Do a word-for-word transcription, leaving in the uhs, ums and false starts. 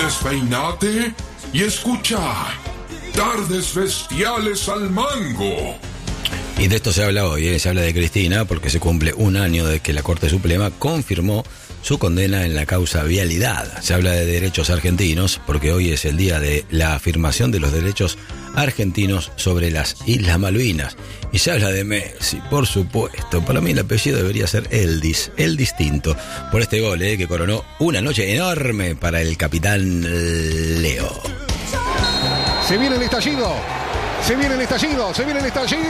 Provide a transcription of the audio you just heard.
Despeinate y escucha Tardes Bestiales al Mango. Y de esto se habla hoy, ¿eh? Se habla de Cristina porque se cumple un año de que la Corte Suprema confirmó su condena en la causa vialidad. Se habla de derechos argentinos porque hoy es el día de la afirmación de los derechos argentinos sobre las Islas Malvinas. Y se habla de Messi, por supuesto. Para mí el apellido debería ser Eldis, el distinto, por este gol, ¿eh? Que coronó una noche enorme para el capitán Leo. Se viene el estallido, se viene el estallido, se viene el estallido.